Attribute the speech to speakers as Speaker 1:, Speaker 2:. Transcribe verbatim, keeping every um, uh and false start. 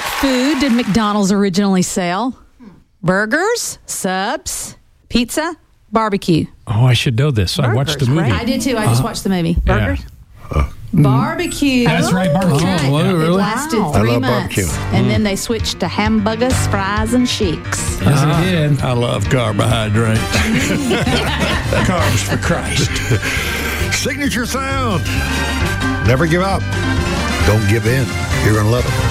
Speaker 1: What food did McDonald's originally sell? Burgers, subs, pizza, barbecue.
Speaker 2: Oh, I should know this.
Speaker 1: Burgers,
Speaker 2: I watched the movie.
Speaker 1: Right? I did too. I just uh, watched the movie. Burgers?
Speaker 2: Yeah.
Speaker 1: Barbecue.
Speaker 2: That's right, barbecue.
Speaker 1: Right.
Speaker 2: Oh,
Speaker 1: It
Speaker 2: really?
Speaker 1: lasted
Speaker 3: Wow.
Speaker 1: three
Speaker 3: I love
Speaker 1: months.
Speaker 3: barbecue.
Speaker 1: And mm. then they switched to hamburgers, fries, and shakes.
Speaker 2: Yes,
Speaker 4: Uh,
Speaker 2: it did.
Speaker 4: I love carbohydrates. Carbs for Christ.
Speaker 3: Signature sound. Never give up. Don't give in. You're going to love it.